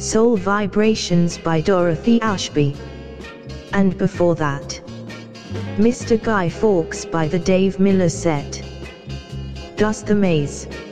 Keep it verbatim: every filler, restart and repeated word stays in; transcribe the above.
Soul Vibrations by Dorothy Ashby. And before that, Mister Guy Fawkes by the Dave Miller Set. Gus the Maze.